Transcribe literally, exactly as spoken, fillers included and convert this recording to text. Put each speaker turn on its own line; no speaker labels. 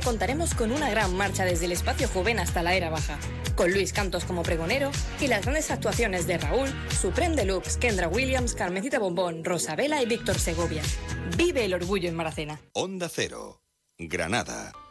contaremos con una gran marcha desde el espacio joven hasta la era baja, con Luis Cantos como pregonero y las grandes actuaciones de Raúl, Supreme Deluxe, Kendra Williams, Carmencita Bombón, Rosabela y Víctor Segovia. Vive el orgullo en Maracena.
Onda Cero, Granada.